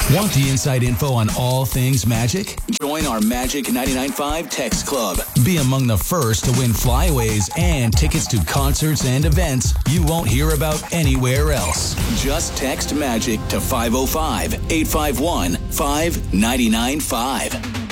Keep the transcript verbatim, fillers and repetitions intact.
Want the inside info on all things Magic? Join our Magic ninety-nine point five text club. Be among the first to win flyaways and tickets to concerts and events you won't hear about anywhere else. Just text Magic to five oh five, eight five one, five nine nine five.